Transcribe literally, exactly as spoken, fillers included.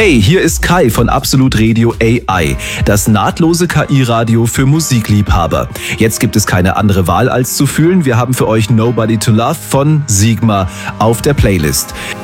Hey, hier ist Kai von Absolut Radio A I, das nahtlose K I-Radio für Musikliebhaber. Jetzt gibt es keine andere Wahl als zu fühlen. Wir haben für euch Nobody to Love von Sigma auf der Playlist.